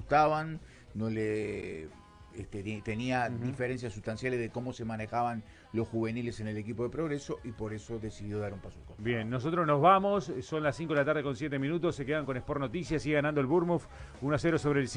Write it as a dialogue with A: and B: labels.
A: gustaban, no le tenía diferencias sustanciales de cómo se manejaban los juveniles en el equipo de Progreso y por eso decidió dar un paso al costado.
B: Bien, nosotros nos vamos, son las 5 de la tarde con 7 minutos, se quedan con Sport Noticias, sigue ganando el Bournemouth 1-0 sobre el